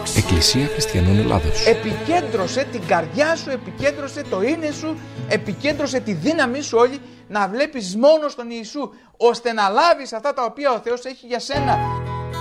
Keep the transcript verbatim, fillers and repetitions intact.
Εκκλησία Χριστιανών Ελλάδος. Επικέντρωσε την καρδιά σου, επικέντρωσε το είναι σου, επικέντρωσε τη δύναμή σου όλη να βλέπεις μόνο τον Ιησού, ώστε να λάβεις αυτά τα οποία ο Θεός έχει για σένα.